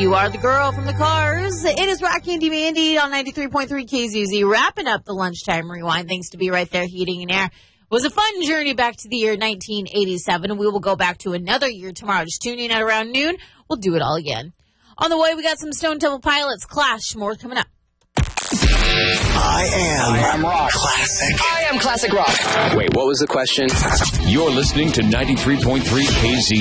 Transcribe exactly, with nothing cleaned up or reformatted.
You are the girl from the Cars. It is Rocky and Mandy on ninety-three point three K Z Z, wrapping up the lunchtime rewind. Thanks to Be Right There Heating and Air. It was a fun journey back to the year nineteen eighty-seven. We will go back to another year tomorrow. Just tune in at around noon. We'll do it all again. On the way, we got some Stone Temple Pilots, Clash, more coming up. I am. I am rock. Classic. I am classic rock. Wait, what was the question? You're listening to ninety-three point three K Z